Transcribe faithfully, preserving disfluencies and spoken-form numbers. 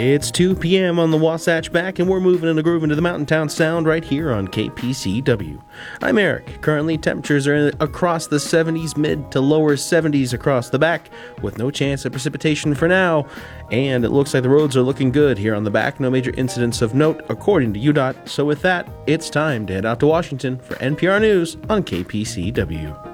It's two p.m. on the Wasatch Back, and we're moving in a groove into the Mountain Town Sound right here on K P C W. I'm Eric. Currently, temperatures are across the seventies, mid to lower seventies across the back, with no chance of precipitation for now. And it looks like the roads are looking good here on the back. No major incidents of note, according to U D O T. So with that, it's time to head out to Washington for N P R News on K P C W.